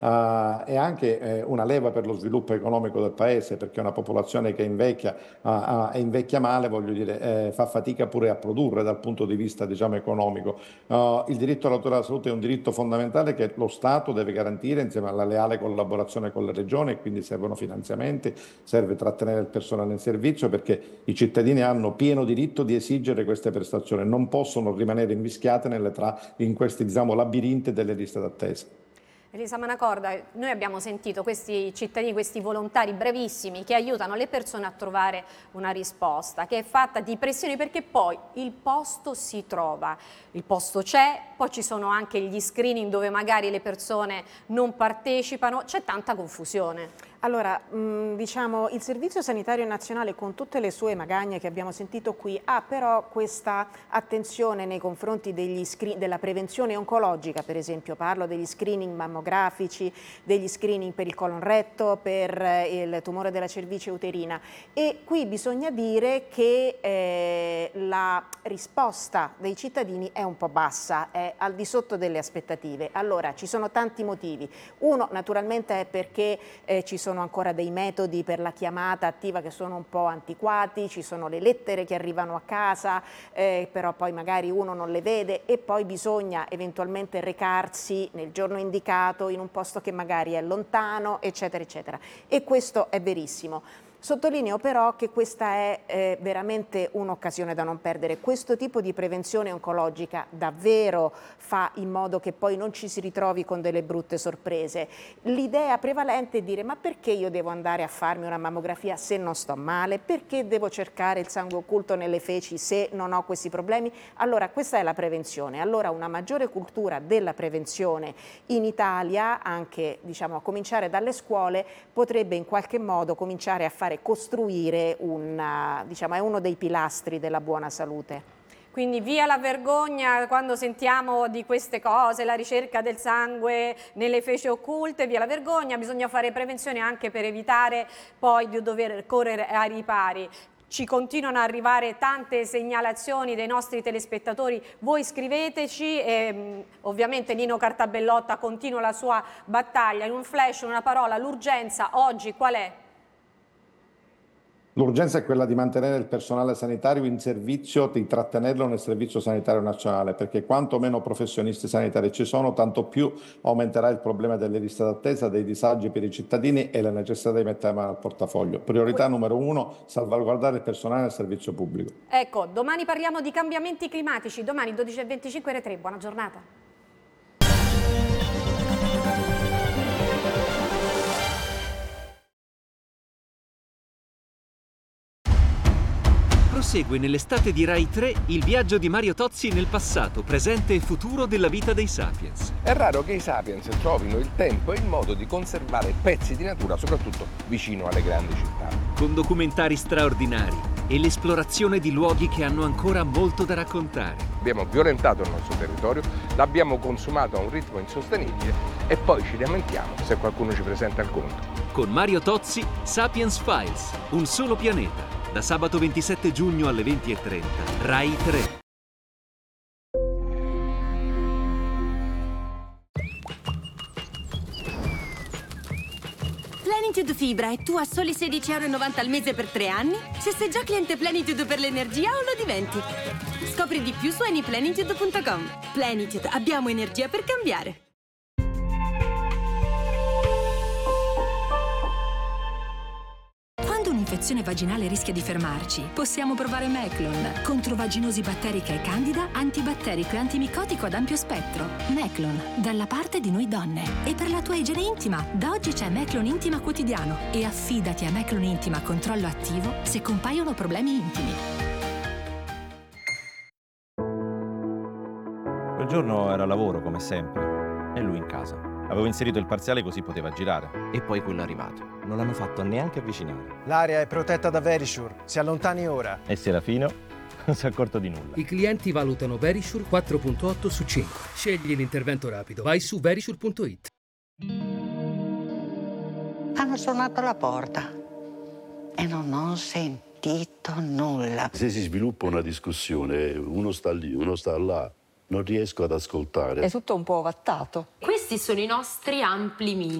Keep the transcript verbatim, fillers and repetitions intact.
Uh, è anche eh, una leva per lo sviluppo economico del paese, perché una popolazione che invecchia uh, uh, e invecchia male, voglio dire, eh, fa fatica pure a produrre dal punto di vista, diciamo, economico. Uh, il diritto alla tutela della salute è un diritto fondamentale che lo Stato deve garantire insieme alla leale collaborazione con le regioni, e quindi servono finanziamenti, serve trattenere il personale in servizio, perché i cittadini hanno pieno diritto di esigere queste prestazioni, non possono rimanere invischiate nelle tra, in questi, diciamo, labirinti delle liste d'attesa. Elisa Manacorda, noi abbiamo sentito questi cittadini, questi volontari brevissimi che aiutano le persone a trovare una risposta, che è fatta di pressioni, perché poi il posto si trova, il posto c'è, poi ci sono anche gli screening dove magari le persone non partecipano, c'è tanta confusione. Allora, mh, diciamo, il Servizio Sanitario Nazionale, con tutte le sue magagne che abbiamo sentito qui, ha però questa attenzione nei confronti degli della prevenzione oncologica, per esempio. Parlo degli screening mammografici, degli screening per il colon retto, per eh, il tumore della cervice uterina, e qui bisogna dire che eh, la risposta dei cittadini è un po' bassa, è al di sotto delle aspettative. Allora, ci sono tanti motivi. Uno, naturalmente, è perché eh, ci sono sono ancora dei metodi per la chiamata attiva che sono un po' antiquati, ci sono le lettere che arrivano a casa, eh, però poi magari uno non le vede, e poi bisogna eventualmente recarsi nel giorno indicato in un posto che magari è lontano, eccetera, eccetera. E questo è verissimo. Sottolineo però che questa è eh, veramente un'occasione da non perdere. Questo tipo di prevenzione oncologica davvero fa in modo che poi non ci si ritrovi con delle brutte sorprese. L'idea prevalente è dire: ma perché io devo andare a farmi una mammografia se non sto male? Perché devo cercare il sangue occulto nelle feci se non ho questi problemi? Allora, questa è la prevenzione. Allora, una maggiore cultura della prevenzione in Italia, anche diciamo a cominciare dalle scuole, potrebbe in qualche modo cominciare a fare costruire una, diciamo, è uno dei pilastri della buona salute. Quindi via la vergogna quando sentiamo di queste cose, la ricerca del sangue nelle feci occulte, via la vergogna, bisogna fare prevenzione anche per evitare poi di dover correre ai ripari. Ci continuano ad arrivare tante segnalazioni dei nostri telespettatori, voi scriveteci e ovviamente Nino Cartabellotta continua la sua battaglia. In un flash, una parola, l'urgenza oggi qual è? L'urgenza è quella di mantenere il personale sanitario in servizio, di trattenerlo nel Servizio Sanitario Nazionale, perché quanto meno professionisti sanitari ci sono, tanto più aumenterà il problema delle liste d'attesa, dei disagi per i cittadini e la necessità di mettere mano al portafoglio. Priorità numero uno, salvaguardare il personale nel servizio pubblico. Ecco, domani parliamo di cambiamenti climatici, domani dodici e venticinque ore tre, buona giornata. Prosegue nell'estate di Rai tre il viaggio di Mario Tozzi nel passato, presente e futuro della vita dei Sapiens. È raro che i Sapiens trovino il tempo e il modo di conservare pezzi di natura, soprattutto vicino alle grandi città. Con documentari straordinari e l'esplorazione di luoghi che hanno ancora molto da raccontare. Abbiamo violentato il nostro territorio, l'abbiamo consumato a un ritmo insostenibile e poi ci lamentiamo se qualcuno ci presenta il conto. Con Mario Tozzi, Sapiens Files, un solo pianeta. Da sabato ventisette giugno alle venti e trenta, Rai tre. Plenitude Fibra e tu a soli sedici virgola novanta euro al mese per tre anni? Se sei già cliente Plenitude per l'energia o lo diventi? Scopri di più su anyplenitude punto com. Plenitude, abbiamo energia per cambiare. Un'infezione vaginale rischia di fermarci, possiamo provare Meclon. Contro vaginosi batterica e candida, antibatterico e antimicotico ad ampio spettro. Meclon, dalla parte di noi donne. E per la tua igiene intima, da oggi c'è Meclon Intima Quotidiano. E affidati a Meclon Intima Controllo Attivo se compaiono problemi intimi. Quel giorno era lavoro, come sempre, e lui in casa. Avevo inserito il parziale così poteva girare. E poi quello è arrivato. Non l'hanno fatto neanche avvicinare. L'area è protetta da Verisure. Si allontani ora. E Serafino non si è accorto di nulla. I clienti valutano Verisure quattro virgola otto su cinque. Scegli l'intervento rapido. Vai su verisure punto it. Hanno suonato alla porta e non ho sentito nulla. Se si sviluppa una discussione, uno sta lì, uno sta là, Non riesco ad ascoltare. È tutto un po' ovattato. Questi sono i nostri ampli mini.